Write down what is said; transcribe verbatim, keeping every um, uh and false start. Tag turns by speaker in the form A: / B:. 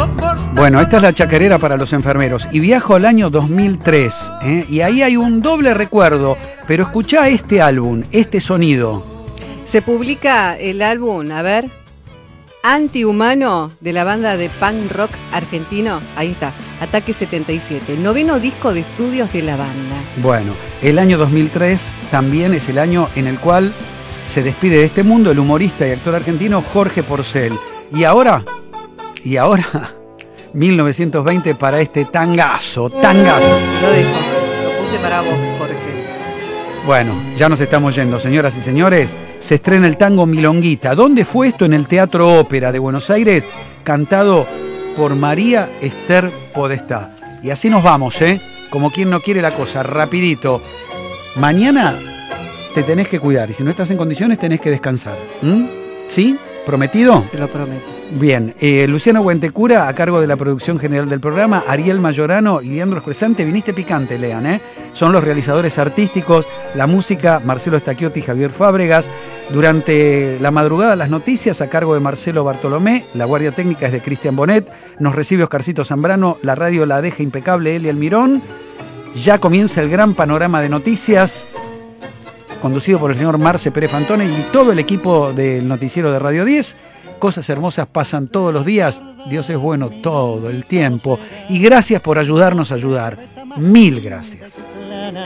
A: Bueno, esta es la chacarera para los enfermeros. Y viajo al año dos mil tres. ¿eh? Y ahí hay un doble recuerdo. Pero escuchá este álbum, este sonido.
B: Se publica el álbum, a ver, Antihumano, de la banda de punk rock argentino. Ahí está, Ataque setenta y siete, noveno disco de estudios de la banda.
A: Bueno, el año dos mil tres también es el año en el cual se despide de este mundo el humorista y actor argentino Jorge Porcel. Y ahora, y ahora, mil novecientos veinte para este tangazo, tangazo.
B: Lo dejo, lo puse para vos, Jorge.
A: Bueno, ya nos estamos yendo, señoras y señores. Se estrena el tango Milonguita. ¿Dónde fue esto? En el Teatro Ópera de Buenos Aires, cantado por María Esther Podestá. Y así nos vamos, ¿eh? Como quien no quiere la cosa, rapidito. Mañana te tenés que cuidar y si no estás en condiciones tenés que descansar. ¿Mm? ¿Sí? ¿Prometido?
B: Te lo prometo.
A: Bien, eh, Luciano Huentecura a cargo de la producción general del programa, Ariel Mayorano y Leandro Escresante. Viniste picante, Lean, ¿eh? Son los realizadores artísticos, la música, Marcelo Stacchiotti y Javier Fábregas. Durante la madrugada, las noticias a cargo de Marcelo Bartolomé, la guardia técnica es de Cristian Bonet, nos recibe Oscarcito Zambrano, la radio la deja impecable Eli Almirón. Ya comienza el gran panorama de noticias, conducido por el señor Marce Pérez Fantone y todo el equipo del noticiero de Radio diez. Cosas hermosas pasan todos los días. Dios es bueno todo el tiempo. Y gracias por ayudarnos a ayudar. Mil gracias.